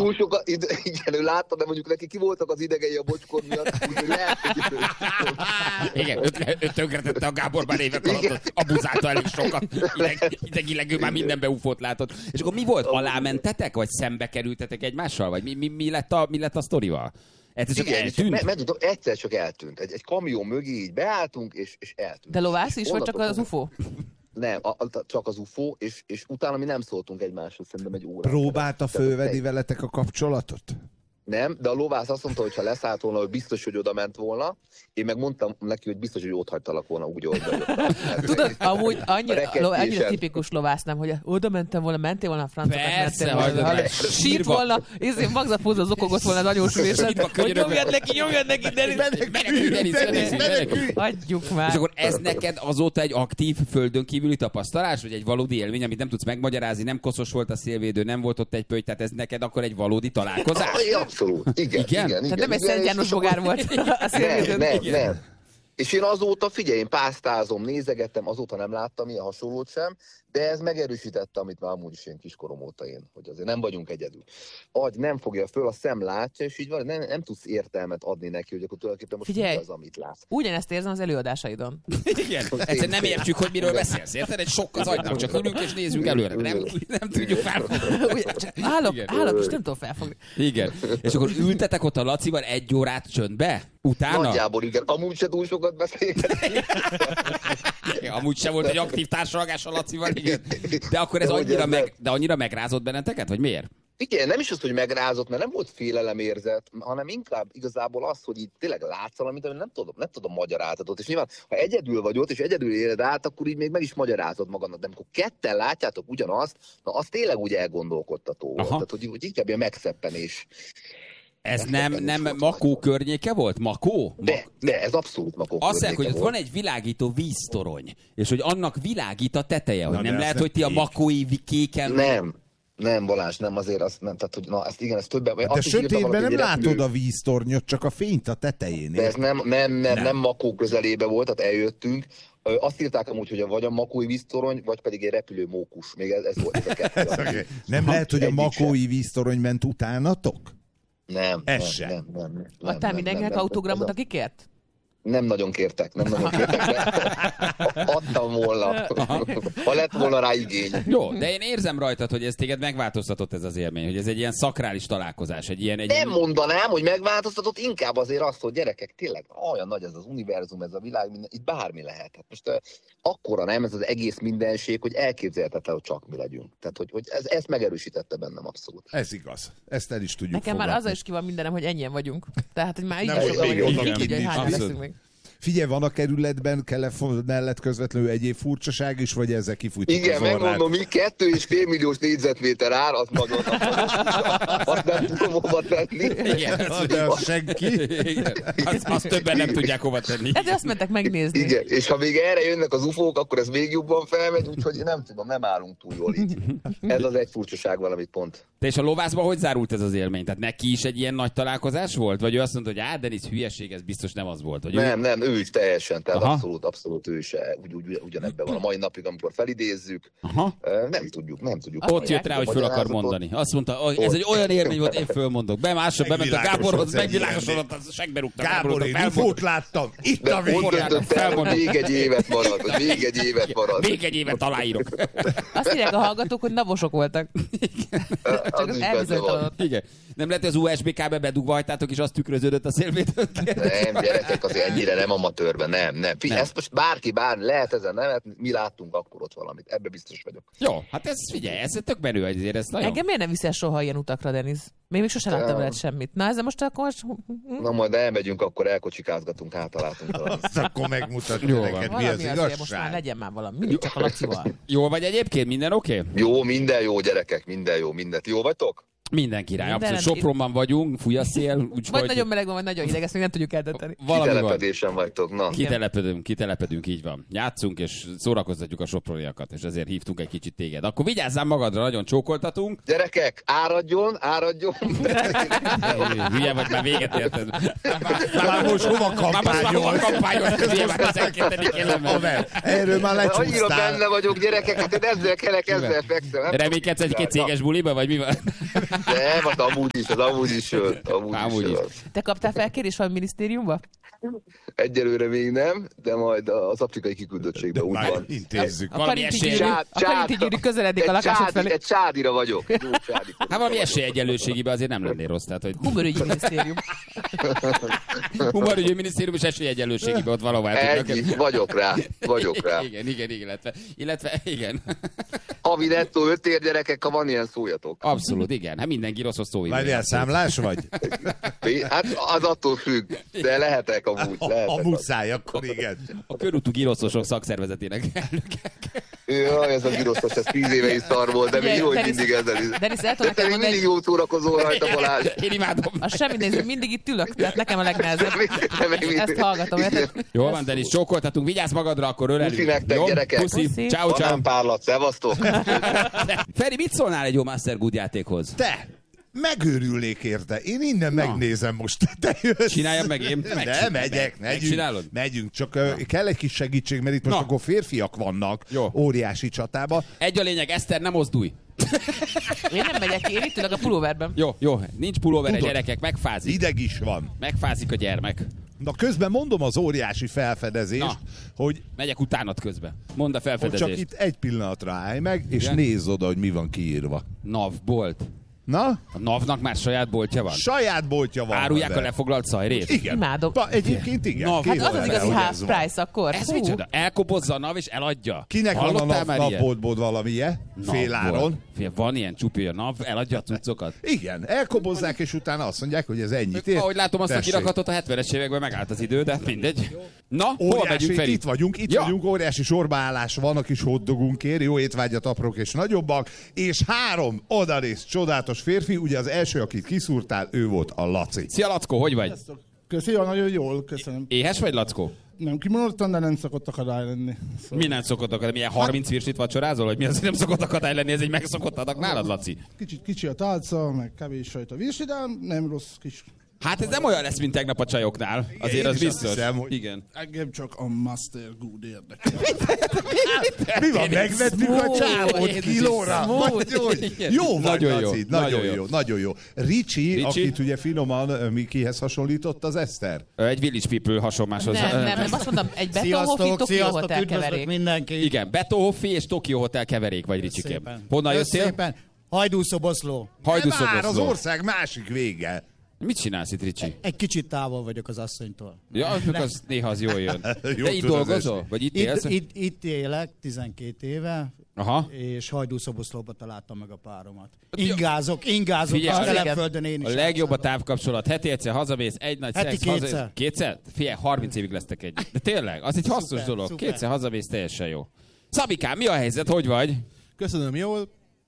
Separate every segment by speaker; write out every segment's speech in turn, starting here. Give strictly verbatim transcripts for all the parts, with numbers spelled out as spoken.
Speaker 1: túl sokat, igen, ő látta, de mondjuk neki ki voltak az idegei a bocskor miatt, úgyhogy lehet, hogy...
Speaker 2: Igen, ő tönkretette a Gábor már évek alatt, abuzálta elég sokat, ideg, idegileg ő már mindenbe ufót látott. És akkor mi volt? Alámentetek, vagy szembe kerültetek egymással? Vagy mi, mi, mi, lett, a, mi lett a sztorival? Egyszer csak
Speaker 1: igen,
Speaker 2: eltűnt?
Speaker 1: Me, me, tudom, egyszer csak eltűnt. Egy, egy kamion mögé így beálltunk, és, és eltűnt.
Speaker 3: De lovász is, vagy csak az ufó?
Speaker 1: Nem, a, a, csak az ufó, és, és utána mi nem szóltunk egymáshoz, szerintem egy órát.
Speaker 4: Próbálta fölvenni veletek a kapcsolatot?
Speaker 1: Nem, de a lovász azt mondta, hogy ha leszállt volna, hogy biztos, hogy oda ment volna. Én meg mondtam neki, hogy biztos, hogy ott hagytalak volna úgy, ahogy bejöttem.
Speaker 3: Tudod, amúgy annyira, annyira tipikus lovász, nem, hogy oda mentem volna, mentél volna a francoknak,
Speaker 2: mentél volna.
Speaker 3: Sírt volna, és magzatfúzva zokogott volna az anyósülésen, hogy nyomjad neki, nyomjad neki, Denis, adjuk már.
Speaker 2: És akkor ez neked azóta egy aktív földön kívüli tapasztalás, vagy egy valódi élmény, amit nem tudsz megmagyarázni, nem koszos volt a szélvédő, nem volt ott egy pötty, tehát ez neked akkor egy valódi találkozás?
Speaker 1: Abszolút, igen, igen, igen.
Speaker 3: Tehát nem egy Szent János bogár volt.
Speaker 1: Nem, nem, nem. És én azóta, figyelj, én pásztázom, nézegettem, azóta nem láttam ilyen hasonlót sem, de ez megerősítette, amit már amúgy is én kiskorom óta én, hogy azért nem vagyunk egyedül. Agy nem fogja föl, a szem látja, és így van, nem, nem tudsz értelmet adni neki, hogy akkor tulajdonképpen most
Speaker 3: figyelj,
Speaker 1: mi az, amit látsz.
Speaker 3: Ugyanezt érzem az előadásaidon.
Speaker 2: Igen, egyszerűen nem értjük, hogy miről beszélsz, érted? Egy sok az agynak, csak ülünk és nézzünk előre, nem, nem tudjuk felfogni.
Speaker 3: Állok, állok, és nem tudom felfogni.
Speaker 2: Igen, és akkor ültetek ott a Lacival egy órát csöndbe? Utána?
Speaker 1: Nagyjából igen, amúgy se túl sokat beszélgetünk.
Speaker 2: Amúgy se volt egy aktív társalgás a Lacival, igen. De akkor ez annyira, meg, de annyira megrázott benneteket, vagy miért?
Speaker 1: Igen, nem is az, hogy megrázott, mert nem volt félelemérzet, hanem inkább igazából az, hogy így tényleg látsz valamit, amit nem tudom, nem tudom magyarázatot. És nyilván, ha egyedül vagy ott, és egyedül éled át, akkor így még meg is magyarázod magadnak. De amikor ketten látjátok ugyanazt, na az tényleg úgy elgondolkodtató volt. Tehát, hogy, hogy inkább ilyen megszeppenés.
Speaker 2: Ez nem, nem Makó környéke volt? Makó?
Speaker 1: De, de ez abszolút Makó
Speaker 2: Azt mondják, hogy ott
Speaker 1: volt.
Speaker 2: van egy világító víztorony, és hogy annak világít a teteje, hogy
Speaker 4: na,
Speaker 2: nem lehet, hogy ti a makói kéken...
Speaker 1: Nem. Nem, Balázs, nem, azért azt nem, tehát, hogy na, ezt igen, ezt többen...
Speaker 4: De sötétben nem látod a víztornyot, csak a fényt a tetején.
Speaker 1: De ez nem, nem, nem, nem. nem Makó közelébe volt, tehát eljöttünk. Azt írták amúgy, hogy vagy a makói víztorony, vagy pedig egy repülő mókus. Még ez, ez volt ez a kettő.
Speaker 4: Nem lehet, hogy a makói víztorony ment utánatok?
Speaker 1: Nem,
Speaker 4: ez
Speaker 1: nem,
Speaker 4: sem.
Speaker 1: nem, nem, nem.
Speaker 3: Adtál mindenkinek autogramot, aki kért?
Speaker 1: Nem nagyon kértek, nem nagyon kértek, de adtam volna, ha lett volna rá igény.
Speaker 2: Jó, de én érzem rajtad, hogy ez téged megváltoztatott ez az élmény, hogy ez egy ilyen szakrális találkozás, egy ilyen... Egy
Speaker 1: nem mondanám, hogy megváltoztatott, inkább azért azt, hogy gyerekek, tényleg olyan nagy ez az univerzum, ez a világ, minden, itt bármi lehet. Hát most uh, akkora nem ez az egész mindenség, hogy elképzelhetetlen, hogy csak mi legyünk. Tehát, hogy, hogy ez, ezt megerősítette bennem abszolút.
Speaker 4: Ez igaz. Ezt el is tudjuk
Speaker 3: Nekem
Speaker 4: fogadni.
Speaker 3: már azzal is ki van mindenem, hogy ennyien vagyunk. Tehát, hogy már így
Speaker 4: nem,
Speaker 3: is sokan vagyunk,
Speaker 4: igen,
Speaker 3: így, hogy hányan leszünk még.
Speaker 4: Figyelj, van a kerületben telefon mellett közvetlenül egyéb furcsaság is, vagy ezzel kifújtuk
Speaker 1: igen,
Speaker 4: az orrát?
Speaker 1: megmondom, mi kettő és fél milliós négyzetméter ár, az nagyon azt nem tudom hova tenni.
Speaker 2: Igen,
Speaker 4: de az senki.
Speaker 2: Igen. Azt, azt többen nem tudják hova tenni.
Speaker 3: De azt mentek megnézni.
Speaker 1: Igen, és ha még erre jönnek az ufók, akkor ez még jobban felmegy, úgyhogy nem tudom, nem állunk túl jól így. Ez az egy furcsaság valamit pont.
Speaker 2: Te és a lovászban hogy zárult ez az élmény? Tehát neki is egy ilyen nagy találkozás volt? Vagy ő azt mondta, hogy á, Denis, hülyeség, ez biztos nem az volt? Hogy
Speaker 1: nem,
Speaker 2: ő...
Speaker 1: nem, ő is teljesen, tehát
Speaker 2: Aha.
Speaker 1: abszolút, abszolút ő is úgy, úgy, ugyanebben van a mai napig, amikor felidézzük.
Speaker 2: Aha.
Speaker 1: Nem tudjuk, nem tudjuk.
Speaker 2: Ott jött rá, hogy föl akar mondani. Azt mondta, hogy ez egy olyan élmény volt, én fölmondok. Be másra bement a Gáborhoz, megvilágosodott, a segbe rúgta.
Speaker 4: Gábor, én ufót láttam. Itt
Speaker 1: de
Speaker 4: a vég.
Speaker 1: úgy döntöttem, hogy még egy évet marad, hogy még egy évet marad.
Speaker 2: Még egy évet aláírok.
Speaker 3: Azt írják a hallgatók, hogy navosok voltak. Csak az elbizonytalanodott.
Speaker 2: Igen. Nem lehet, hogy az u es bé kábe bedugva hagytátok, és azt tükröződött a szélvédőn?
Speaker 1: Nem, gyerekek, azért ennyire nem amatőrben, nem, nem. Fi, ezt most bárki, bár lehet ezen nevetni, mi láttunk akkor ott valamit, ebbe biztos vagyok.
Speaker 2: Jó, hát ez figyelj, ez tök menő, azért ez nagyon...
Speaker 3: Engem miért nem viszel soha ilyen utakra, Denis? Még, még sosem láttam veled semmit. Na, ezzel most akkor...
Speaker 1: Na majd elmegyünk, akkor elkocsikázgatunk, hát találtunk valamit.
Speaker 4: Azt akkor megmutatja neked, mi az igazság.
Speaker 3: Most már legyen már valami, mindig csak a Lacival.
Speaker 2: Jól vagy egyébként? Minden oké? Okay?
Speaker 1: Jó, minden jó, gyerekek, minden jó, mindent. Jó vagytok?
Speaker 2: Minden király,
Speaker 3: Minden
Speaker 2: abszolút. Sopronban vagyunk, fúj a szél, úgyhogy...
Speaker 3: Vagy nagyon meleg van, vagy nagyon hideg, ezt még nem tudjuk eldönteni.
Speaker 1: Kitelepedésen vagytok, na.
Speaker 2: Kitelepedünk, kitelepedünk, így van. Játszunk, és szórakoztatjuk a soproniakat, és ezért hívtunk egy kicsit téged. Akkor vigyázzál magadra, nagyon csókoltatunk.
Speaker 1: Gyerekek, áradjon, áradjon.
Speaker 2: Hülye vagy, már véget érted.
Speaker 4: Már most hova kampányol?
Speaker 2: Már kampányol, közé már tizenketedikén lenne.
Speaker 4: Erről már lecsúsztál.
Speaker 1: Annyira benne vagyok, gyerekek, hát én ezzel kelek, ezzel fekszem.
Speaker 2: Reménykedsz egy-két céges buliba, vagy mi van?
Speaker 1: De, most amúgy is, az amúgy is jön. Amúgy,
Speaker 2: Amúgy
Speaker 1: is.
Speaker 2: is.
Speaker 1: jön.
Speaker 3: Te kaptál felkérés valami minisztériumba?
Speaker 1: Egyelőre még nem, de majd az afrikai kiküldöttségben úgy
Speaker 4: Már
Speaker 1: van.
Speaker 4: intézzük.
Speaker 3: A
Speaker 2: Valami
Speaker 3: Karinti
Speaker 2: esély.
Speaker 3: gyűrű,
Speaker 1: Csád-
Speaker 3: a Karinti gyűrű közeledik a
Speaker 1: egy
Speaker 3: lakásod
Speaker 1: csádi,
Speaker 3: felé.
Speaker 1: egy csádira vagyok. Jó, csádi.
Speaker 2: Hát valami esélyegyenlőségiben azért nem lennél rossz. Tehát, hogy
Speaker 3: Humorügyi minisztérium.
Speaker 2: humorügyi minisztérium és esélyegyenlőségiben ott valahol el tudnak.
Speaker 1: Egy, vagyok rá, vagyok rá.
Speaker 2: Igen, igen, igen, illetve, illetve igen.
Speaker 1: Havi nettó öt ér gyerekek, ha van ilyen, szóljatok.
Speaker 2: Abszolút, igen. Hát mindenki rosszos szó.
Speaker 4: Várjál, számlás vagy?
Speaker 1: Hát az attól függ, de lehetek amúgy.
Speaker 4: A,
Speaker 1: Lehetek
Speaker 4: a muszáj, akkor igen.
Speaker 2: A körútú giroszosok szakszervezetének elnöke.
Speaker 1: Jaj, ez a giroszos, ez tíz éve is szar volt, de még
Speaker 3: Ugye,
Speaker 1: jó, hogy
Speaker 3: Denis-
Speaker 1: mindig ezzel is.
Speaker 3: Denis, el
Speaker 1: De
Speaker 3: tudom
Speaker 1: te
Speaker 3: neked
Speaker 1: még
Speaker 3: mondani,
Speaker 1: mindig jó szórakozol rajta, Balázs.
Speaker 2: Én imádom.
Speaker 3: az semmi néző, mindig itt ülök, tehát nekem a legnehezebb.
Speaker 1: De még mindig-
Speaker 3: Ezt hallgatom, érted?
Speaker 2: Jól van, Denis, csókoltatunk. Vigyázz magadra, akkor ölelünk.
Speaker 1: Puszi nektek,
Speaker 2: Jó?
Speaker 1: gyerekek.
Speaker 2: Puszi.
Speaker 3: Puszi.
Speaker 2: Ciao, ciao.
Speaker 1: Banánpárlat, szevasztok!
Speaker 2: Feri, mit szólnál egy jó Master Good játékhoz?
Speaker 4: Te! Megőrülnék érte. Én innen megnézem most. Te jössz.
Speaker 2: Csináljam meg én?
Speaker 4: Nem,
Speaker 2: Megcsinálom.
Speaker 4: megyek, megyünk,
Speaker 2: Megcsinálod?
Speaker 4: megyünk, csak uh, kell egy kis segítség, mert itt most
Speaker 2: Na.
Speaker 4: akkor férfiak vannak
Speaker 2: Jó.
Speaker 4: óriási csatába.
Speaker 2: Egy a lényeg, Eszter, nem mozdulj.
Speaker 3: Én nem megyek ki, én itt ülök a pulóverben.
Speaker 2: Jó, jó, nincs pulóver,
Speaker 4: Tudod.
Speaker 2: gyerekek, megfázik.
Speaker 4: Ideg is van.
Speaker 2: Megfázik a gyermek.
Speaker 4: Na közben mondom az óriási felfedezést,
Speaker 2: Na.
Speaker 4: hogy,
Speaker 2: Megyek utánad közbe. Mondd a
Speaker 4: hogy csak
Speaker 2: felfedezést.
Speaker 4: itt egy pillanatra állj meg, és
Speaker 2: Igen?
Speaker 4: nézz oda, hogy mi van kiírva.
Speaker 2: NAV bolt.
Speaker 4: Na?
Speaker 2: A NAV-nak már saját boltja van?
Speaker 4: Saját boltja van.
Speaker 2: Árulják a
Speaker 4: benne.
Speaker 2: lefoglalt szajrét?
Speaker 4: Igen.
Speaker 3: Imádom.
Speaker 4: Na, egyébként igen.
Speaker 2: Na,
Speaker 4: Két
Speaker 2: hát
Speaker 3: Az az
Speaker 4: órára,
Speaker 3: igazi
Speaker 4: hogy
Speaker 3: half
Speaker 4: ez van.
Speaker 3: price akkor.
Speaker 2: Ez
Speaker 3: Hú.
Speaker 2: micsoda? Elkobozza a NAV és eladja?
Speaker 4: Kinek van a
Speaker 2: Hallottál
Speaker 4: nap,
Speaker 2: már ilyet?
Speaker 4: napboltból valamije? Féláron.
Speaker 2: Fél, van ilyen csupi, a NAV eladja a cuccokat?
Speaker 4: Igen, elkobozzák, és utána azt mondják, hogy ez ennyit ér.
Speaker 2: Ahogy látom azt a
Speaker 4: Tessék.
Speaker 2: kirakatot, a hetvenes években megállt az idő, de mindegy. Na, hol
Speaker 4: Óriási,
Speaker 2: megyünk, Feri?
Speaker 4: itt vagyunk, itt
Speaker 2: Ja.
Speaker 4: vagyunk, óriási sorbaállás van, a kis hotdogunkért, jó étvágyat aprók és nagyobbak, és három odanéz csodálatos férfi, ugye az első, akit kiszúrtál, ő volt a Laci.
Speaker 2: Szia, Lackó, hogy vagy?
Speaker 5: Köszi, jó, nagyon jól, köszönöm.
Speaker 2: Éhes vagy, Lackó?
Speaker 5: Nem kimondottan, de nem szokott akadály lenni. Szóval
Speaker 2: Mi nem szokott akadály? Milyen harminc virslit vacsorázol, hogy mi az, hogy nem szokott akadály lenni, ez egy megszokott adag nálad, Laci?
Speaker 5: Kicsit kicsi a tálca, meg kevés sajt a virsi, de nem rossz kis.
Speaker 2: Hát ez nem olyan lesz, mint tegnap a csajoknál. Azért
Speaker 4: én
Speaker 2: az
Speaker 4: is azt
Speaker 2: biztos.
Speaker 4: hiszem, hogy-
Speaker 2: Igen.
Speaker 5: Engem csak a Master Good érdekel.
Speaker 4: Mi van, megvettük a
Speaker 3: Smooth,
Speaker 4: csávot
Speaker 2: Jézus,
Speaker 4: kilóra?
Speaker 3: smooth.
Speaker 4: Vagy hogy?
Speaker 2: Igen.
Speaker 4: Jó vagy,
Speaker 2: Nagyon jó,
Speaker 4: Laci, nagyon
Speaker 2: nagyon
Speaker 4: jó,
Speaker 2: jó.
Speaker 4: nagyon jó. Ricsi,
Speaker 2: Ricsi?
Speaker 4: akit ugye finoman ö, Mikihez hasonlított az Eszter.
Speaker 2: Ö, Egy Village People hasonláshoz.
Speaker 3: Nem, nem, nem, azt mondom, egy Betonhoffi
Speaker 6: Sziasztok,
Speaker 3: Tokyo
Speaker 6: sziasztok,
Speaker 3: Hotel
Speaker 6: üdvözlök
Speaker 3: keverék.
Speaker 6: mindenki.
Speaker 2: Igen, Betonhoffi és Tokyo Hotel keverék vagy, Ricsikém.
Speaker 6: Szépen.
Speaker 2: Honnan
Speaker 6: Kösz
Speaker 2: jöttél?
Speaker 6: Szépen. Hajdúszoboszló.
Speaker 4: Már az
Speaker 2: Hajdúszoboszló.
Speaker 4: ország másik vége.
Speaker 2: Mit csinálsz itt, Ricsi?
Speaker 6: Egy kicsit távol vagyok az asszonytól.
Speaker 2: Ja, az néha az jól jön.
Speaker 4: Jó
Speaker 2: De itt
Speaker 4: tudod,
Speaker 2: dolgozol?
Speaker 4: ez-
Speaker 2: Vagy itt élsz?
Speaker 6: Itt, itt, itt élek tizenkét éve,
Speaker 2: Aha.
Speaker 6: és Hajdúszoboszlóba találtam meg a páromat. Ingázok, ingázok,
Speaker 2: Figyelj,
Speaker 6: a
Speaker 2: a
Speaker 6: telepföldön én is.
Speaker 2: A legjobb a
Speaker 6: játszom.
Speaker 2: távkapcsolat. Heti egyszer hazamész, egy nagy
Speaker 6: Heti
Speaker 2: szex, haza...
Speaker 6: kétszer.
Speaker 2: Kétszer? Figyelj, harminc évig lesztek együtt. De tényleg, az egy hasznos
Speaker 6: Szuper,
Speaker 2: dolog.
Speaker 6: szuper.
Speaker 2: Kétszer hazamész, teljesen jó. Szabikám, mi a helyzet? Hogy vagy?
Speaker 7: Köszönöm, jól.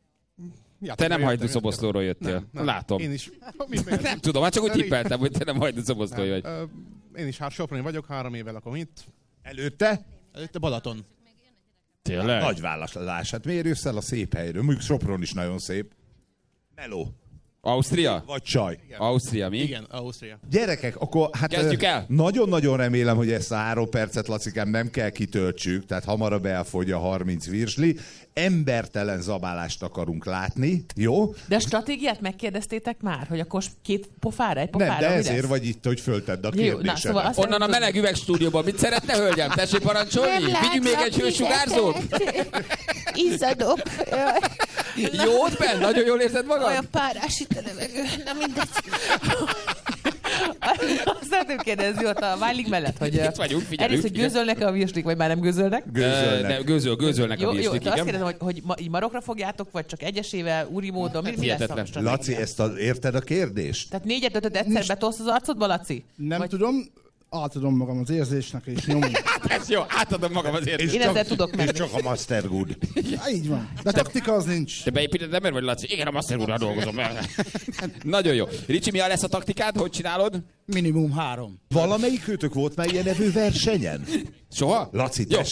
Speaker 2: Te nem Hajdúszoboszlóról jöttél.
Speaker 7: Nem, nem.
Speaker 2: Látom.
Speaker 7: Én is. Mit miért?
Speaker 2: Nem tudom, hát csak úgy
Speaker 7: Elég.
Speaker 2: tippeltem, hogy te nem Hajdúszoboszlói vagy.
Speaker 7: Ö, Én is hát Soproni vagyok, három éve lakom itt.
Speaker 4: Előtte
Speaker 7: Előtte Balaton.
Speaker 2: Tényleg?
Speaker 4: nagy vállalás. Hát miért jössz el a szép helyről? Mondjuk Sopron is nagyon szép. Meló.
Speaker 2: Ausztria?
Speaker 4: Vagy csaj.
Speaker 2: Ausztria, mi?
Speaker 7: Igen, Ausztria.
Speaker 4: Gyerekek, akkor hát
Speaker 2: Kezdjük
Speaker 4: ö,
Speaker 2: el?
Speaker 4: nagyon-nagyon remélem, hogy ezt a három percet, Lacikám, nem kell kitöltsük, tehát hamarabb elfogy a harminc virsli. Embertelen zabálást akarunk látni, jó?
Speaker 3: De a stratégiát megkérdeztétek már, hogy akkor két pofára, egy pofára,
Speaker 4: Nem, de
Speaker 3: mi
Speaker 4: ezért
Speaker 3: lesz?
Speaker 4: vagy itt, hogy föltedd a
Speaker 3: Jó, na,
Speaker 4: kérdésedet.
Speaker 3: szóval azt
Speaker 2: Onnan a meleg üvegstúdióban. Mit szeretne, hölgyem? Tessék parancsolni? Vigyünk még egy hősugárzót?
Speaker 8: Izzadok.
Speaker 2: Jó ott benn? Nagyon jól érzed magad?
Speaker 8: Olyan párás itt a levegő. Na mindegy.
Speaker 3: Azt szeretném kérdezni ott a Válig mellett, hogy
Speaker 2: Itt vagyunk, figyelünk,
Speaker 3: egyrészt, hogy
Speaker 2: igen.
Speaker 3: gőzölnek-e a virslik, vagy már nem gőzölnek?
Speaker 4: Gőzölnek.
Speaker 2: De gőzöl, gőzölnek a
Speaker 3: Jó, jó,
Speaker 2: virslik,
Speaker 3: de azt
Speaker 2: igen.
Speaker 3: kérdezem, hogy, hogy ma, így marokra fogjátok, vagy csak egyesével, úri módon, mi, mi lesz a
Speaker 2: hihetetlen.
Speaker 3: stratégia?
Speaker 4: Laci, ezt a, érted a kérdést?
Speaker 3: Tehát négyet, ötöt egyszer betolsz az arcodba, Laci?
Speaker 5: Nem
Speaker 3: Vagy-
Speaker 5: tudom, átadom magam az érzésnek, és nyomom.
Speaker 2: Ez jó, átadom magam azért.
Speaker 3: Én ezzel tudok
Speaker 4: és
Speaker 3: menni.
Speaker 4: csak a Master Good.
Speaker 5: Há, így van. De taktika az nincs.
Speaker 2: Te beépíted ember vagy, Laci? Igen, a Master úrral dolgozom. Nagyon jó. Ricsi, mi lesz a taktikád? Hogy csinálod?
Speaker 6: Minimum három.
Speaker 4: Valamelyik őtök volt már ilyen nevű versenyen?
Speaker 2: Soha?
Speaker 4: Laci,
Speaker 2: Jó.
Speaker 4: te se?
Speaker 2: Hát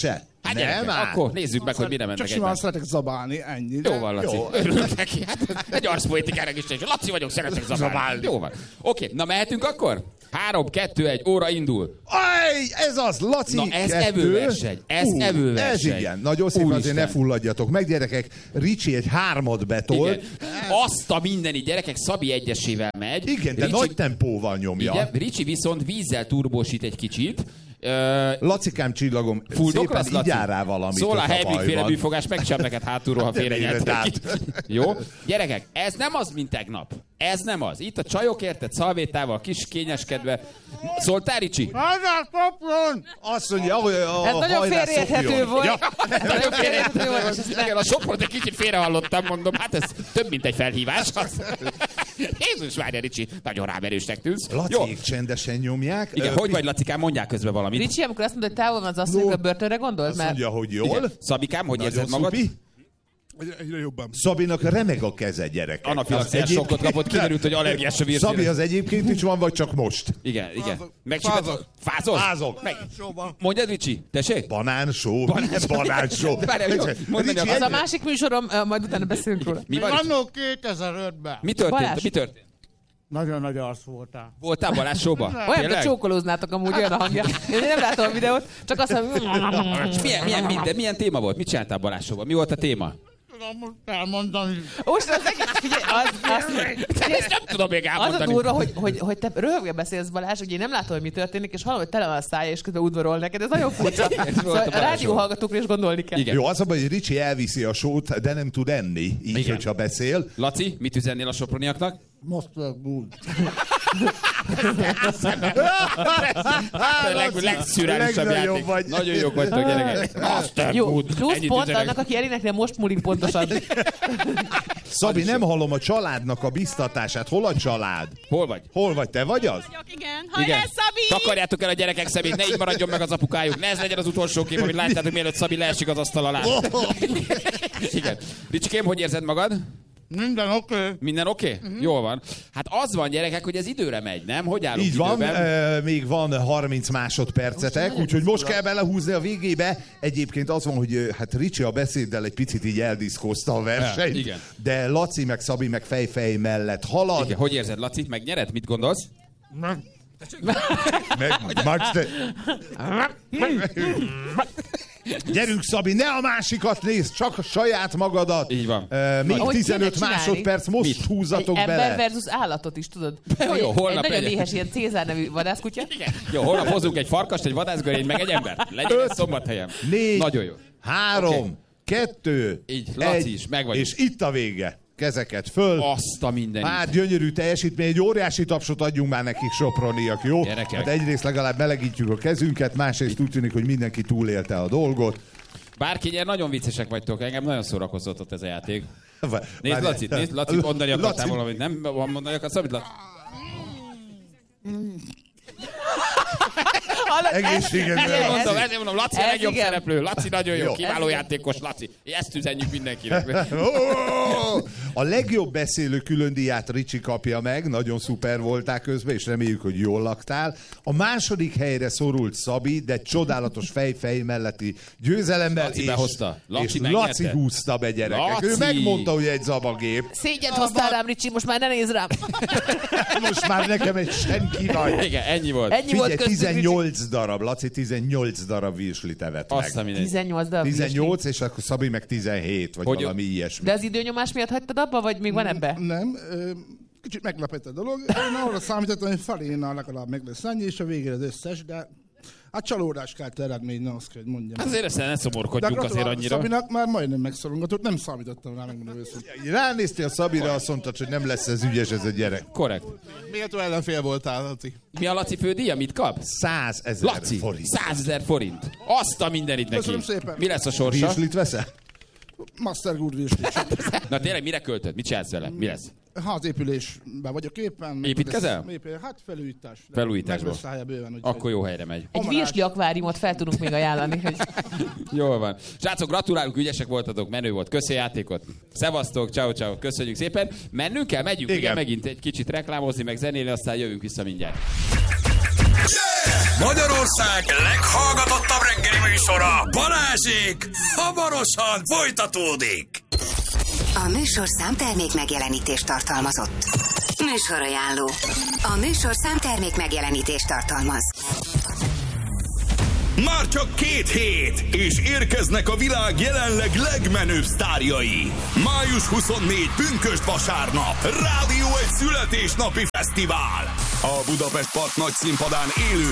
Speaker 2: Hát
Speaker 4: Nem
Speaker 2: gyerekek,
Speaker 4: áll.
Speaker 2: akkor nézzük meg, hogy mire
Speaker 5: Csak
Speaker 2: mennek
Speaker 5: simán
Speaker 2: egymás.
Speaker 5: szeretek zabálni, ennyi.
Speaker 2: Jó van, Laci.
Speaker 4: Jó.
Speaker 2: Örülök neki. Hát egy arszpoétikának is nincs. Laci vagyok, szeretek zabálni.
Speaker 4: Zabálni.
Speaker 2: Jó van. Oké, na mehetünk akkor? Három, kettő, egy, óra indul.
Speaker 4: Aj, ez az, Laci,
Speaker 2: Na, ez
Speaker 4: kettő.
Speaker 2: evőverseny, ez
Speaker 4: Ú,
Speaker 2: evőverseny.
Speaker 4: Ez igen, nagyon szépen azért
Speaker 2: Úristen.
Speaker 4: ne fulladjatok meg, gyerekek. Ricsi egy hármat betol.
Speaker 2: Igen. Azt a mindeni gyerekek Szabi egyesével megy.
Speaker 4: Igen, de
Speaker 2: Ricsi,
Speaker 4: nagy tempóval nyomja.
Speaker 2: igen, Ricsi viszont vízzel turbósít egy kicsit. Ö,
Speaker 4: Lacikám csillagom,
Speaker 2: Fuldoklasz,
Speaker 4: szépen
Speaker 2: Laci?
Speaker 4: így áll rá valamit.
Speaker 2: Szól a
Speaker 4: hogyha
Speaker 2: helybig
Speaker 4: baj
Speaker 2: féle
Speaker 4: van.
Speaker 2: bűfogás, megcsap neked hátulról, ha félrenyeltek.
Speaker 4: át.
Speaker 2: Jó? Gyerekek, ez nem az, mint tegnap. Ez nem az. Itt a csajok, érted, szalvétával, kis kényeskedve. Szóltál, Ricsi?
Speaker 4: Azt mondja, hogy a
Speaker 3: Ez nagyon
Speaker 4: hajrá
Speaker 3: félreérthető
Speaker 4: szopjon.
Speaker 3: volt.
Speaker 4: Ja.
Speaker 3: Nagyon félreérthető volt. és ezt nem-
Speaker 2: Igen, a Soprot egy kicsit félrehallottam, mondom, hát ez több, mint egy felhívás. Az... Jézus várja, Ricsi, nagyon rámerősnek tűnsz. Jó,
Speaker 4: Laciék csendesen nyomják.
Speaker 2: igen,
Speaker 4: Ö,
Speaker 2: hogy vagy, Lacikám, mondják közben valamit.
Speaker 3: Ricsi, amikor azt mondod, hogy távol van az asszony, a börtönre gondolt?
Speaker 4: Azt
Speaker 3: Mert
Speaker 4: mondja, hogy jól.
Speaker 2: Igen. Szabikám, hogy
Speaker 4: Nagyon
Speaker 2: érzed magad?
Speaker 4: szupi.
Speaker 7: Egyre, egyre jobban.
Speaker 4: Szabinak remeg a keze, gyerekek.
Speaker 2: Anafilaxiás
Speaker 4: Az
Speaker 2: sokkot kapott, kiderült, hogy allergiás a vízre.
Speaker 4: Szabi az egyébként is van, vagy csak most?
Speaker 2: Igen, igen.
Speaker 7: Fázok.
Speaker 2: Megcsipett...
Speaker 7: Fázok.
Speaker 2: Fázol?
Speaker 4: Fázok.
Speaker 2: Meg...
Speaker 7: Sóban.
Speaker 2: Mondjad, Ricsi, tessék?
Speaker 4: Banánsó.
Speaker 2: Banánsó.
Speaker 4: Banánsó.
Speaker 2: Várjál, jó, mondani
Speaker 4: Ricsi,
Speaker 2: akarsz.
Speaker 3: az a másik műsorom, ö, majd utána beszélünk róla.
Speaker 2: Mi van?
Speaker 6: Annó kétezer-ötben.
Speaker 2: Mi történt?
Speaker 3: Balázs.
Speaker 2: Mi történt?
Speaker 6: Nagyon nagy arc voltál.
Speaker 2: Voltál Balázs showba?
Speaker 3: Olyan, mint
Speaker 2: Tényleg?
Speaker 3: csókolóznátok amúgy, olyan a hangja. Én nem látom a videót, csak azt mondom...
Speaker 2: És milyen, milyen, minden, milyen téma volt? Mit csináltál Balázs showba? Mi volt a téma?
Speaker 6: Tudom most elmondani.
Speaker 3: Most az egész, figyelj, az, az,
Speaker 2: Ezt nem tudom még
Speaker 3: az a
Speaker 2: elmondani.
Speaker 3: durva, hogy, hogy, hogy te röhögve beszélsz, Balázs, hogy én nem látom, hogy mi történik, és hallom, hogy tele van a szája, és közben udvarol neked. Ez nagyon furcsa.
Speaker 2: Ez volt
Speaker 3: Szóval
Speaker 2: a
Speaker 3: a
Speaker 2: Balázs
Speaker 3: rádió
Speaker 2: show.
Speaker 3: hallgatókra is gondolni kell.
Speaker 2: Igen.
Speaker 4: Jó, az a baj, hogy Ricsi elviszi a sót, de nem tud enni, így,
Speaker 2: Igen.
Speaker 4: hogyha beszél.
Speaker 2: Laci, mit üzennél a soproniaknak?
Speaker 6: Mustard Good.
Speaker 2: A leg, legszürreálisabb
Speaker 4: legnagyobb
Speaker 2: játék.
Speaker 4: vagy.
Speaker 2: Nagyon jók vagytok, gyerekek. Master
Speaker 3: Jó,
Speaker 2: Good.
Speaker 3: plusz
Speaker 2: Ennyit
Speaker 3: pont
Speaker 2: üzenek.
Speaker 3: annak, aki eléneknél most múlik pontosan.
Speaker 4: Szabi, nem hallom a családnak a biztatását. Hol a család?
Speaker 2: Hol vagy?
Speaker 4: Hol vagy? Te vagy az?
Speaker 9: vagyok, igen. Hajrá, Szabi!
Speaker 2: Takarjátok el a gyerekek szemét, ne így maradjon meg az apukájuk. Ne ez legyen az utolsó kép, amit láttátok, mielőtt Szabi leesik az asztal alá. Igen. Ricsikém, hogy érzed magad?
Speaker 6: Minden oké. Okay.
Speaker 2: Minden oké? Okay? Uh-huh. Jól van. Hát az van, gyerekek, hogy ez időre megy, nem? Hogy állunk
Speaker 4: Így van,
Speaker 2: időben?
Speaker 4: e, még van harminc másodpercetek, úgyhogy most kell belehúzni a végébe. Egyébként az van, hogy e, hát Ricsi a beszéddel egy picit így eldiszkozta a versenyt,
Speaker 2: Ja, igen.
Speaker 4: de Laci meg Szabi meg fejfej mellett halad.
Speaker 2: Igen. Hogy érzed, Laci? Megnyered? Mit gondolsz?
Speaker 6: Nem.
Speaker 4: Meg, Max, te... Gyerünk, Szabi, ne a másikat nézd, csak a saját magadat.
Speaker 2: Így van.
Speaker 4: E, még
Speaker 3: Ahogy
Speaker 4: tizenöt
Speaker 3: kéne csinálni.
Speaker 4: másodperc, most
Speaker 2: Mit?
Speaker 3: Egy
Speaker 4: húzatok
Speaker 3: ember
Speaker 4: bele.
Speaker 3: versus állatot is, tudod?
Speaker 2: Jó, jó,
Speaker 3: Egy
Speaker 2: holnap
Speaker 3: nagyon
Speaker 2: legyen.
Speaker 3: éhes ilyen Cézár nevű vadászkutya.
Speaker 2: Jó, holnap hozunk egy farkast, egy vadászgörényt, meg egy ember. Legyen ez Szombathelyen.
Speaker 4: Négy,
Speaker 2: Nagyon jó.
Speaker 4: három,
Speaker 2: Oké.
Speaker 4: kettő,
Speaker 2: Így, Laci
Speaker 4: egy,
Speaker 2: is, meg vagyunk.
Speaker 4: és itt a vége. Kezeket föl.
Speaker 2: Azt a mindenit.
Speaker 4: Hát gyönyörű teljesítmény, egy óriási tapsot adjunk már nekik, soproniak, jó?
Speaker 2: Gyerekek.
Speaker 4: Hát egyrészt legalább melegítjük a kezünket, másrészt úgy tűnik, hogy mindenki túlélte a dolgot.
Speaker 2: Bárki nyer, nagyon viccesek vagytok, engem nagyon szórakoztatott ez a játék. Nézd,
Speaker 4: Várj-
Speaker 2: Laci, nézd, Laci, mondani akartál
Speaker 4: Laci-
Speaker 2: valamit, nem? Mondani akarsz valamit, Laci?
Speaker 4: Egészségedre.
Speaker 2: Ezért
Speaker 3: Ez-
Speaker 2: mondom, ezért mondom, Laci a
Speaker 3: ez
Speaker 2: legjobb
Speaker 3: igen.
Speaker 2: szereplő, Laci nagyon jó,
Speaker 4: Jó.
Speaker 2: kiváló
Speaker 3: Ez-
Speaker 2: játékos, Laci. Ezt üzenjük mindenkinek.
Speaker 4: Ó, a legjobb beszélő különdíját Ricsi kapja meg, nagyon szuper voltál közben, és reméljük, hogy jól laktál. A második helyre szorult Szabi, de csodálatos fejfej melletti győzelemmel.
Speaker 2: Laci
Speaker 4: és,
Speaker 2: behozta. Laci
Speaker 4: és
Speaker 2: megnyerte.
Speaker 4: Laci húzta be, gyerekek.
Speaker 2: Laci.
Speaker 4: Ő megmondta, hogy egy zabagép.
Speaker 3: Szégyent hoztál rám, Ricsi, most már ne nézz rám.
Speaker 4: Most már nekem egy senki vagy.
Speaker 2: Igen, ennyi volt.
Speaker 3: Ennyi volt
Speaker 4: Figyelj,
Speaker 3: köztük, Ricsi.
Speaker 4: tizennyolc darab, Laci tizennyolc darab virslit evett
Speaker 2: Azt a
Speaker 4: meg.
Speaker 2: mindenit.
Speaker 3: tizennyolc darab.
Speaker 4: tizennyolc, és akkor Szabi meg tizenhét, vagy
Speaker 2: Hogy-
Speaker 4: valami ilyesmi.
Speaker 3: De az időnyomás miatt hagytad abba, vagy még van ebbe?
Speaker 5: Nem, ö, kicsit meglepett a dolog. Én arra számítottam, hogy felénnel legalább meg lesz ennyi, és a végére az összes, de hát csalódás kelt eredmény, ne azt kell, hogy mondjam.
Speaker 2: Azért ezt ne
Speaker 5: De
Speaker 2: szomorkodjunk azért
Speaker 5: gratulálok
Speaker 2: annyira.
Speaker 5: Szabinak már majdnem megszorongatott, nem számítottam rá, megmondom őszintén.
Speaker 4: Ránéztél Szabira, azt mondtad, hogy nem lesz ez ügyes ez a gyerek.
Speaker 2: Korrekt.
Speaker 7: Méltó ellenfél voltál, Laci.
Speaker 2: Mi a Laci fődíja? Mit kap?
Speaker 4: százezer
Speaker 2: Laci,
Speaker 4: forint.
Speaker 2: százezer forint. Azt a mindenit neki.
Speaker 5: Köszönöm szépen.
Speaker 2: Mi lesz a sorsa?
Speaker 4: Virslit veszel?
Speaker 5: Master Good virsli.
Speaker 2: Na tényleg mire költöd? Mit csinálsz vele? Mi lesz?
Speaker 5: Házépülésben vagyok éppen. meg
Speaker 2: Építkezel?
Speaker 5: lesz- ép- Hát felújítás.
Speaker 2: Felújításban.
Speaker 5: Meg lesz helye bőven, úgyhogy-
Speaker 2: Akkor jó helyre megy.
Speaker 3: Egy virsli akváriumot fel tudunk még ajánlani. Hogy...
Speaker 2: Jól van. Srácok, gratulálunk, ügyesek voltatok, menő volt. Köszi a játékot. Szevasztok, ciao ciao. Köszönjük szépen. Mennünk kell? Megyünk, igen,
Speaker 4: Igen.
Speaker 2: megint egy kicsit reklámozni, meg zenélni, aztán jövünk vissza mindjárt.
Speaker 10: Yeah! Magyarország leghallgatottabb reggeli műsora, Balázsék hamarosan folytatódik.
Speaker 11: A műsorszám termék megjelenítést tartalmazott. Műsorajánló. A műsorszám termék megjelenítést tartalmaz.
Speaker 10: Már csak két hét, és érkeznek a világ jelenleg legmenőbb sztárjai. május huszonnégyedike pünkösd vasárnap. Rádió egy születésnapi fesztivál. A Budapest Park nagy színpadán élő